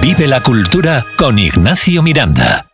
Vive la cultura con Ignacio Miranda.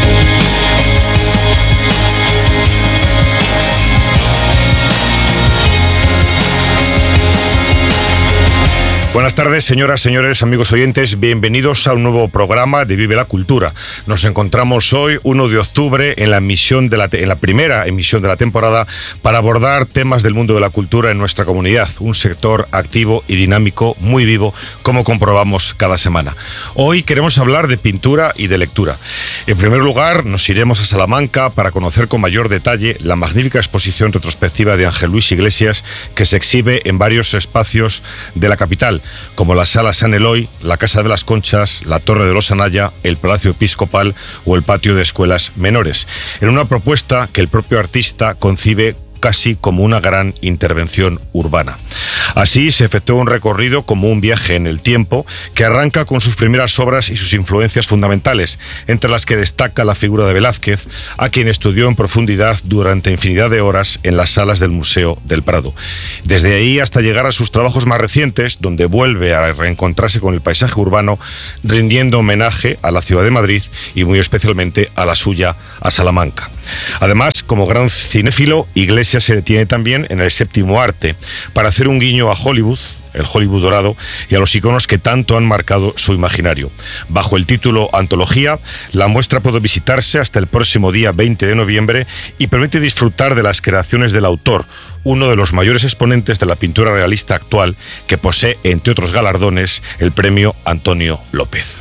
Buenas tardes, señoras, señores, amigos oyentes. Bienvenidos a un nuevo programa de Vive la Cultura. Nos encontramos hoy, 1 de octubre, en la primera emisión de la temporada para abordar temas del mundo de la cultura en nuestra comunidad. Un sector activo y dinámico, muy vivo, como comprobamos cada semana. Hoy queremos hablar de pintura y de lectura. En primer lugar, nos iremos a Salamanca para conocer con mayor detalle la magnífica exposición retrospectiva de Ángel Luis Iglesias que se exhibe en varios espacios de la capital, como la Sala San Eloy, la Casa de las Conchas, la Torre de los Anaya, el Palacio Episcopal o el Patio de Escuelas Menores, en una propuesta que el propio artista concibe casi como una gran intervención urbana. Así se efectuó un recorrido como un viaje en el tiempo que arranca con sus primeras obras y sus influencias fundamentales, entre las que destaca la figura de Velázquez, a quien estudió en profundidad durante infinidad de horas en las salas del Museo del Prado. Desde ahí hasta llegar a sus trabajos más recientes, donde vuelve a reencontrarse con el paisaje urbano, rindiendo homenaje a la ciudad de Madrid y muy especialmente a la suya, a Salamanca. Además, como gran cinéfilo, Iglesias se detiene también en el séptimo arte para hacer un guiño a Hollywood, el Hollywood dorado, y a los iconos que tanto han marcado su imaginario. Bajo el título Antología, la muestra puede visitarse hasta el próximo día 20 de noviembre y permite disfrutar de las creaciones del autor, uno de los mayores exponentes de la pintura realista actual, que posee, entre otros galardones, el premio Antonio López.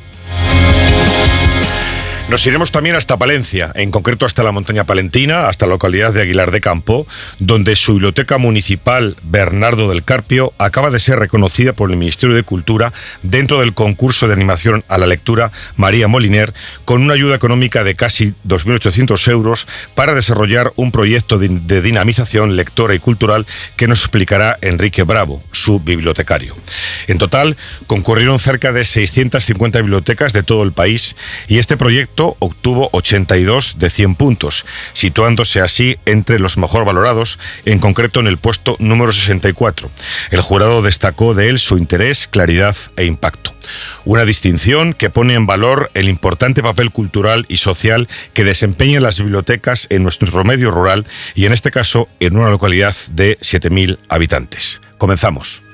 Nos iremos también hasta Palencia, en concreto hasta la montaña palentina, hasta la localidad de Aguilar de Campo, donde su biblioteca municipal Bernardo del Carpio acaba de ser reconocida por el Ministerio de Cultura dentro del concurso de animación a la lectura María Moliner, con una ayuda económica de casi 2.800 euros para desarrollar un proyecto de dinamización lectora y cultural que nos explicará Enrique Bravo, su bibliotecario. En total, concurrieron cerca de 650 bibliotecas de todo el país y este proyecto obtuvo 82 de 100 puntos, situándose así entre los mejor valorados, en concreto en el puesto número 64. El jurado destacó de él su interés, claridad e impacto. Una distinción que pone en valor el importante papel cultural y social que desempeñan las bibliotecas en nuestro medio rural y en este caso en una localidad de 7.000 habitantes. Comenzamos.